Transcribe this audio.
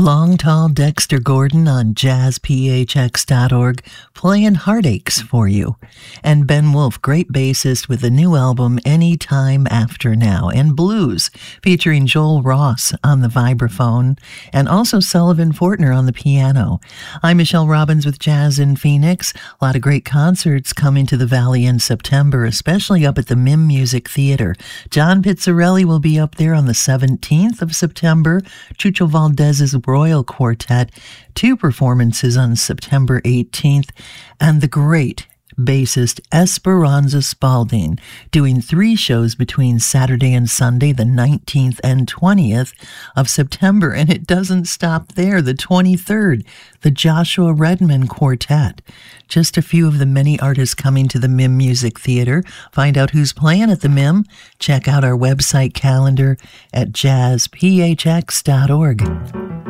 Long Tall Dexter Gordon on jazzphx.org playing Heartaches for you. And Ben Wolf, great bassist with the new album Any Time After Now, and blues featuring Joel Ross on the vibraphone and also Sullivan Fortner on the piano. I'm Michelle Robbins with Jazz in Phoenix. A lot of great concerts coming to the Valley in September, especially up at the MIM Music Theater. John Pizzarelli will be up there on the 17th of September. Chucho Valdez's Royal Quartet, 2 performances on September 18th, and the great bassist Esperanza Spalding doing 3 shows between Saturday and Sunday, the 19th and 20th of September. And it doesn't stop there. The 23rd, the Joshua Redman Quartet. Just a few of the many artists coming to the MIM Music Theater. Find out who's playing at the MIM. Check out our website calendar at jazzphx.org.